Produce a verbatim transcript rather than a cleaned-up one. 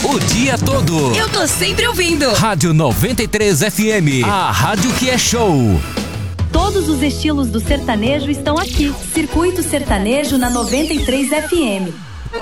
o dia todo. Eu tô sempre ouvindo. Rádio noventa e três F M, a rádio que é show. Todos os estilos do sertanejo estão aqui. Circuito Sertanejo na noventa e três F M.